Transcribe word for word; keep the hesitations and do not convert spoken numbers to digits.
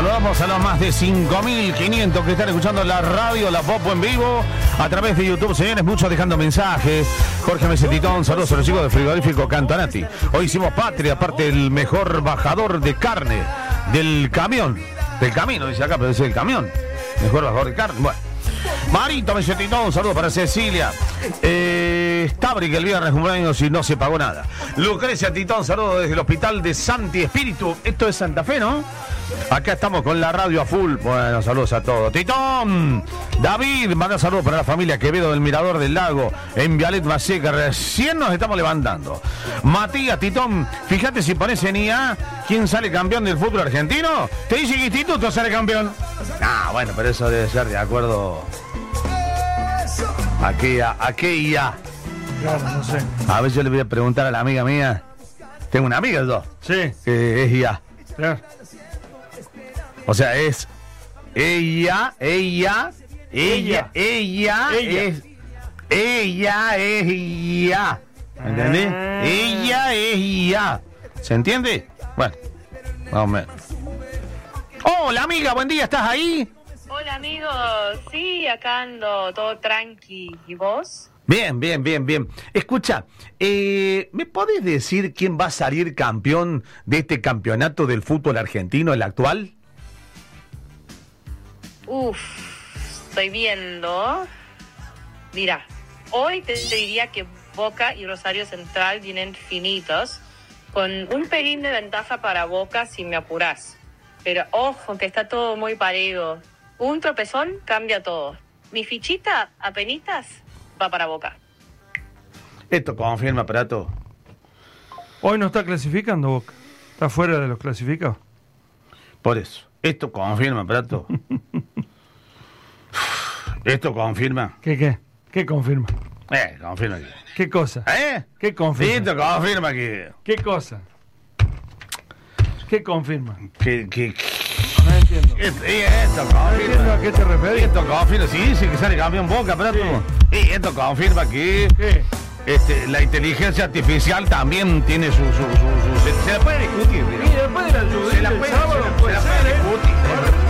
Saludamos a los más de cinco mil quinientos que están escuchando la radio, la Popo en vivo, a través de YouTube. Señores, muchos dejando mensajes. Jorge Mesetitón, saludos a los chicos del frigorífico Cantanati. Hoy hicimos patria, aparte el mejor bajador de carne del camión. Del camino, dice acá, pero es el camión. Mejor bajador de carne. Bueno. Marito Mesetitón, un saludo para Cecilia. Eh, Stabri, que el viernes cumpleaños y no se pagó nada. Lucrecia Titón, saludo desde el hospital de Santi Espíritu. Esto es Santa Fe, ¿no? Acá estamos con la radio a full. Bueno, saludos a todos. Titón, David, manda saludos para la familia Quevedo del Mirador del Lago, en Vialet Maseca. Recién nos estamos levantando. Matías, Titón, fíjate si pones en I A quién sale campeón del fútbol argentino. Te dice que Instituto sale campeón. Ah, bueno, pero eso debe ser de acuerdo. ¿A qué, a, a qué I A? Claro, no sé. A ver, yo le voy a preguntar a la amiga mía. Tengo una amiga yo. Sí. Que es I A. Claro. O sea, es ella, ella, ella, ella, Ella. es ella es ella. ¿Entendés? Ah. Ella es ella. ¿Se entiende? Bueno, vamos a ver. Hola amiga, buen día, ¿estás ahí? Hola amigos, sí, acá ando todo tranqui. ¿Y vos? Bien, bien, bien, bien. Escucha, eh, ¿me podés decir quién va a salir campeón de este campeonato del fútbol argentino, el actual? Uf, estoy viendo. Mira, hoy te diría que Boca y Rosario Central vienen finitos, con un pelín de ventaja para Boca si me apurás. Pero ojo, que está todo muy parejo. Un tropezón cambia todo. Mi fichita, apenitas, va para Boca. Esto confirma, Prato. Hoy no está clasificando Boca. Está fuera de los clasificados. Por eso. Esto confirma, Prato. Esto confirma. ¿Qué qué? ¿Qué confirma? Eh, confirma que... ¿Qué cosa? ¿Eh? ¿Qué confirma? Esto confirma que... ¿Qué cosa? ¿Qué confirma? Que... que... No entiendo. Esto, esto No entiendo a confirma... qué te referís. Esto confirma... Sí, dice que sale campeón Boca, Prato. Sí. Y esto confirma que... ¿Qué? Este, la inteligencia artificial también tiene su... su, su, su- se, se la puede discutir, Y ¿no? después de la lluvia Se la del puede, sábado se la- puede se la ser, puede ¿eh? discutir.